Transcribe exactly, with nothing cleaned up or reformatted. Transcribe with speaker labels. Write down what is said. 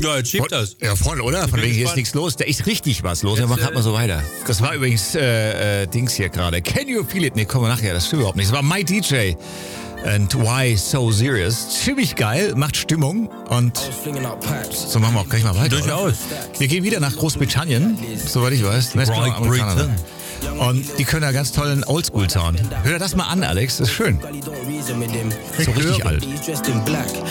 Speaker 1: Ja, jetzt schiebt das.
Speaker 2: Ja, voll, oder? Von wegen, hier ist nichts los. Da ist richtig was los. Ja, mach grad mal so weiter. Das war übrigens äh, äh, Dings hier gerade. Can you feel it? Nee, komm mal nachher. Das stimmt überhaupt nicht. Das war My D J. And Why So Serious. Ziemlich geil, macht Stimmung. Und so machen wir auch gleich mal weiter.
Speaker 1: Durchaus.
Speaker 2: Wir gehen wieder nach Großbritannien, soweit ich weiß.
Speaker 1: Right Britain.
Speaker 2: Und die können da ganz tollen Oldschool-Sound. Hör dir das mal an, Alex. Das ist schön. So richtig alt.